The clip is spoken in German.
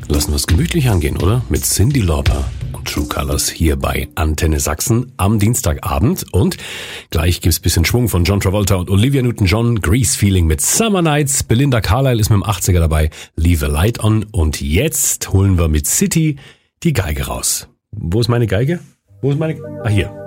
Lassen wir es gemütlich angehen, oder? Mit Cyndi Lauper und True Colors hier bei Antenne Sachsen am Dienstagabend. Und gleich gibt's bisschen Schwung von John Travolta und Olivia Newton-John. Grease Feeling mit Summer Nights. Belinda Carlisle ist mit dem 80er dabei. Leave a Light On. Und jetzt holen wir mit City die Geige raus. Wo ist meine Geige? Hier.